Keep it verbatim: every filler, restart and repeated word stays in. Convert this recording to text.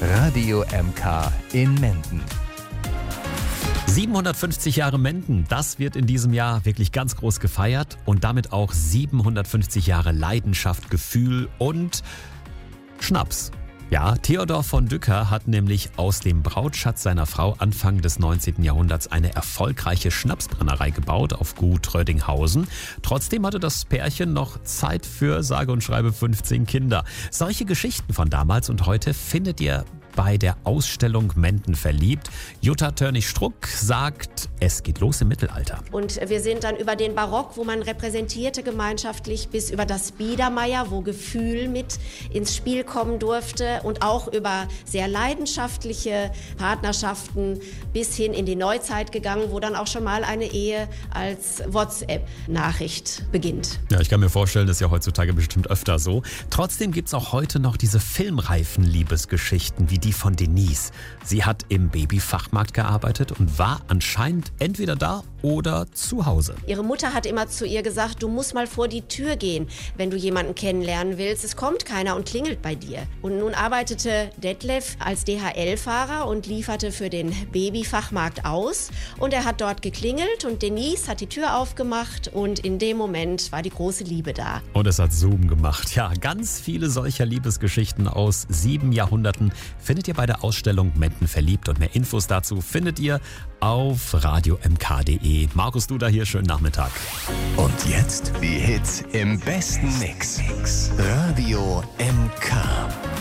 Radio M K in Menden. siebenhundertfünfzig Jahre Menden, das wird in diesem Jahr wirklich ganz groß gefeiert und damit auch siebenhundertfünfzig Jahre Leidenschaft, Gefühl und Schnaps. Ja, Theodor von Dücker hat nämlich aus dem Brautschatz seiner Frau Anfang des neunzehnten Jahrhunderts eine erfolgreiche Schnapsbrennerei gebaut auf Gut Rödinghausen. Trotzdem hatte das Pärchen noch Zeit für sage und schreibe fünfzehn Kinder. Solche Geschichten von damals und heute findet ihr bei der Ausstellung Menden verliebt. Jutta Törnig-Struck sagt, es geht los im Mittelalter. Und wir sind dann über den Barock, wo man repräsentierte gemeinschaftlich, bis über das Biedermeier, wo Gefühl mit ins Spiel kommen durfte und auch über sehr leidenschaftliche Partnerschaften bis hin in die Neuzeit gegangen, wo dann auch schon mal eine Ehe als WhatsApp-Nachricht beginnt. Ja, ich kann mir vorstellen, das ist ja heutzutage bestimmt öfter so. Trotzdem gibt es auch heute noch diese filmreifen Liebesgeschichten wie die von Denise. Sie hat im Babyfachmarkt gearbeitet und war anscheinend entweder da oder zu Hause. Ihre Mutter hat immer zu ihr gesagt, du musst mal vor die Tür gehen, wenn du jemanden kennenlernen willst. Es kommt keiner und klingelt bei dir. Und nun arbeitete Detlef als D H L-Fahrer und lieferte für den Babyfachmarkt aus. Und er hat dort geklingelt und Denise hat die Tür aufgemacht und in dem Moment war die große Liebe da. Und es hat Zoom gemacht. Ja, ganz viele solcher Liebesgeschichten aus sieben Jahrhunderten findet ihr bei der Ausstellung Menden verliebt. Und mehr Infos dazu findet ihr auf radio m k punkt d e. Markus Duda hier, schönen Nachmittag. Und jetzt die Hits im besten Mix. Radio M K.